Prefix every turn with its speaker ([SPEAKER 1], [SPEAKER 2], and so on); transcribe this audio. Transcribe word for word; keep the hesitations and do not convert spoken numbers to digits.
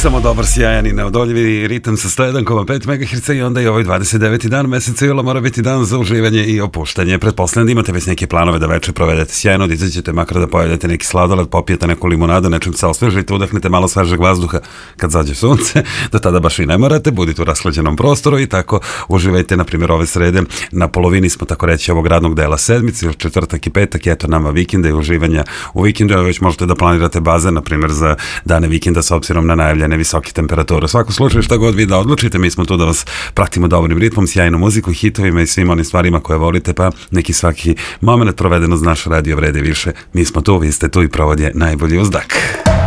[SPEAKER 1] Samo dobar, sjajan i neodoljivi ritam sa sto jedan zarez pet megaherca i onda i ovaj dvadeset deveti dan meseca jula mora biti dan za uživanje i opuštanje. Pretpostavljam da imate već neke planove da večer provedete sjajno, da izađete makar da pojedete neki sladoled, popijete neku limonadu, nečim se osvežite, udahnete malo svežeg vazduha kad zađe sunce, do tada baš i ne morate, budite u rashlađenom prostoru i tako uživajte, na primjer, ove srede. Na polovini smo, tako reći, ovog radnog dela sedmice, ili četvrtak i petak, eto nama vikenda i uživanja u vikendu, a već možete da planirate bazen, na primjer, za dane vikenda s obzirom na najavljene visoke temperature. U svakom slučaju, šta god vi da odlučite, mi smo tu da vas pratimo dobrim ritmom, sjajnom muzikom, hitovima i svim onim stvarima koje volite, pa neki svaki moment proveden uz naš radio vredi više. Mi smo tu, vi ste tu i provod je najbolji uzdak.